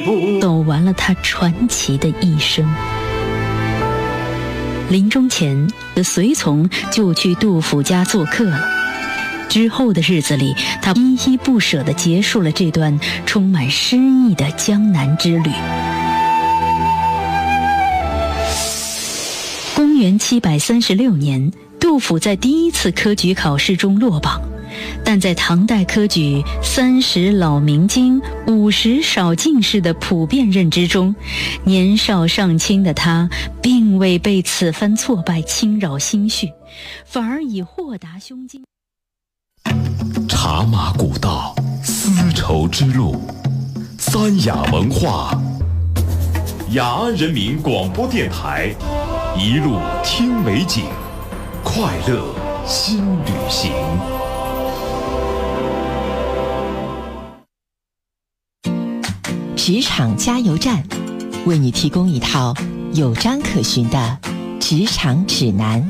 走完了他传奇的一生。临终前的随从就去杜甫家做客了。之后的日子里，他依依不舍地结束了这段充满诗意的江南之旅。公元736年，杜甫在第一次科举考试中落榜，但在唐代科举30老明经、50少进士的普遍认知中，年少尚青的他并未被此番挫败侵扰心绪，反而以豁达胸襟。 茶马古道，丝绸之路，三雅文化，雅安人民广播电台，一路听美景，快乐新旅行。 职场加油站，为你提供一套有章可循的职场指南。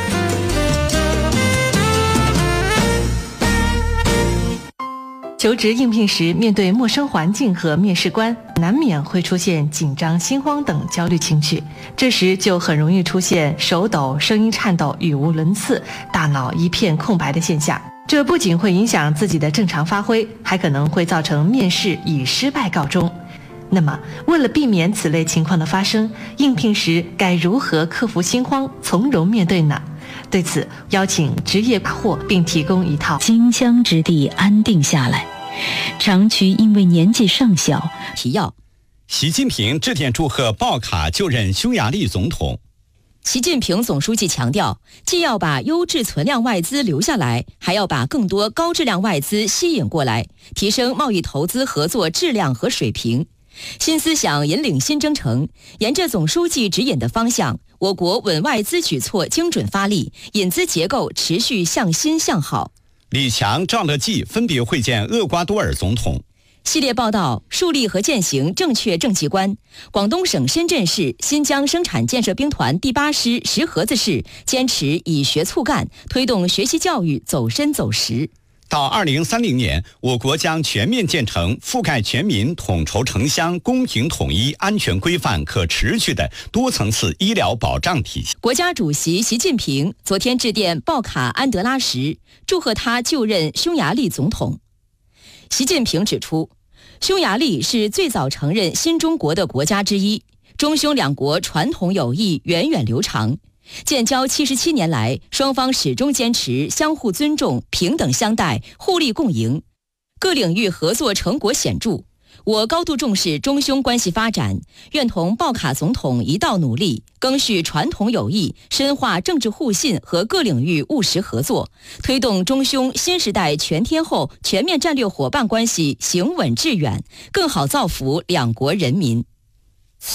求职应聘时，面对陌生环境和面试官，难免会出现紧张、心慌等焦虑情绪。这时就很容易出现手抖、声音颤抖、语无伦次、大脑一片空白的现象。这不仅会影响自己的正常发挥，还可能会造成面试以失败告终。那么，为了避免此类情况的发生，应聘时该如何克服心慌，从容面对呢？对此，邀请职业大获，并提供一套荆襄之地安定下来。长渠因为年纪尚小， 提要：习近平致电祝贺鲍卡就任匈牙利总统。习近平总书记强调，既要把优质存量外资留下来，还要把更多高质量外资吸引过来，提升贸易投资合作质量和水平。新思想引领新征程，沿着总书记指引的方向，我国稳外资举措精准发力，引资结构持续向新向好。李强、赵乐际分别会见厄瓜多尔总统。系列报道树立和践行正确政绩观。广东省深圳市新疆生产建设兵团第8师石河子市坚持以学促干，推动学习教育走深走实。到2030年，我国将全面建成覆盖全民、统筹城乡、公平统一、安全规范、可持续的多层次医疗保障体系。国家主席习近平昨天致电鲍卡安德拉什，祝贺他就任匈牙利总统。习近平指出，匈牙利是最早承认新中国的国家之一，中匈两国传统友谊源远流长。建交77年来，双方始终坚持相互尊重、平等相待、互利共赢，各领域合作成果显著。我高度重视中匈关系发展，愿同鲍卡总统一道努力，赓续传统友谊，深化政治互信和各领域务实合作，推动中匈新时代全天候全面战略伙伴关系行稳致远，更好造福两国人民。